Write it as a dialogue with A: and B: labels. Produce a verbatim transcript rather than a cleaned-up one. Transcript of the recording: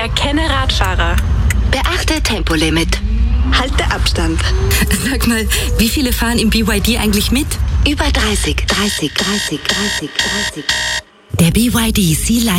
A: Erkenne Radfahrer.
B: Beachte Tempolimit.
A: Halte Abstand.
C: Sag mal, wie viele fahren im B Y D eigentlich mit?
B: Über dreißig, dreißig, dreißig, dreißig, dreißig.
C: Der B Y D Sea Lion